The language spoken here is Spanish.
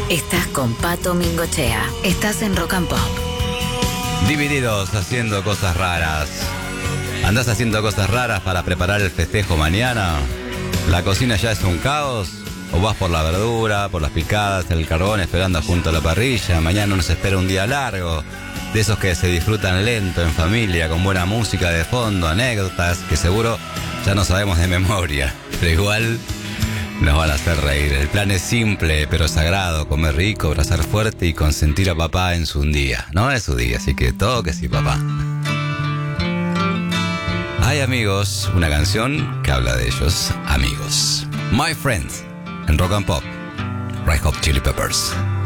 Estás con Pato Mingochea. Estás en Rock and Pop. Divididos haciendo cosas raras. ¿Andás haciendo cosas raras para preparar el festejo mañana? ¿La cocina ya es un caos? ¿O vas por la verdura, por las picadas, el carbón esperando junto a la parrilla? Mañana nos espera un día largo, de esos que se disfrutan lento, en familia, con buena música de fondo, anécdotas que seguro ya no sabemos de memoria, pero igual nos van a hacer reír. El plan es simple, pero sagrado: comer rico, abrazar fuerte y consentir a papá en su día. No es su día, así que todo que sí, papá. Hay amigos, una canción que habla de ellos, amigos. My Friends, en Rock and Pop, Red Hot Chili Peppers.